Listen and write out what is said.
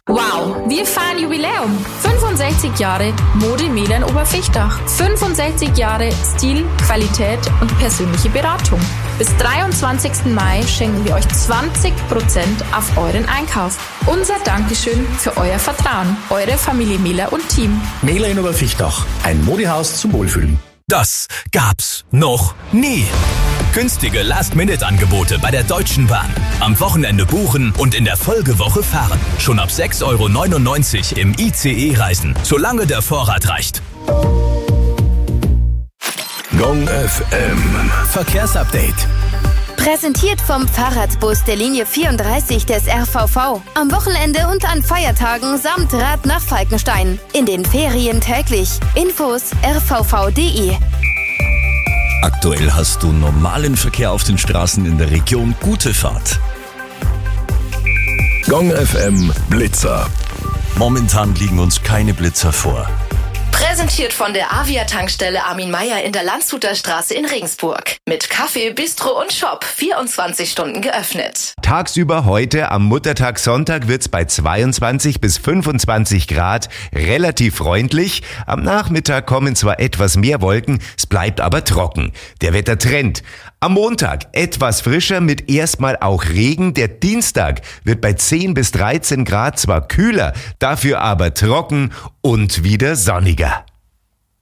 Wow, wir feiern Jubiläum. 65 Jahre Mode Mähler in Oberfichtach. 65 Jahre Stil, Qualität und persönliche Beratung. Bis 23. Mai schenken wir euch 20% auf euren Einkauf. Unser Dankeschön für euer Vertrauen. Eure Familie Mähler und Team. Mähler in Oberfichtach. Ein Modehaus zum Wohlfühlen. Das gab's noch nie. Günstige Last-Minute-Angebote bei der Deutschen Bahn. Am Wochenende buchen und in der Folgewoche fahren. Schon ab 6,99 € im ICE reisen, solange der Vorrat reicht. Gong FM Verkehrsupdate. Präsentiert vom Fahrradbus der Linie 34 des RVV. Am Wochenende und an Feiertagen samt Rad nach Falkenstein. In den Ferien täglich. Infos rvv.de. Aktuell hast du normalen Verkehr auf den Straßen in der Region. Gute Fahrt. Gong FM Blitzer. Momentan liegen uns keine Blitzer vor. Präsentiert von der Avia-Tankstelle Armin Meier in der Landshuter Straße in Regensburg. Mit Kaffee, Bistro und Shop 24 Stunden geöffnet. Tagsüber heute am Muttertag Sonntag wird's bei 22 bis 25 Grad relativ freundlich. Am Nachmittag kommen zwar etwas mehr Wolken, es bleibt aber trocken. Der Wettertrend. Am Montag etwas frischer mit erstmal auch Regen. Der Dienstag wird bei 10 bis 13 Grad zwar kühler, dafür aber trocken und wieder sonniger.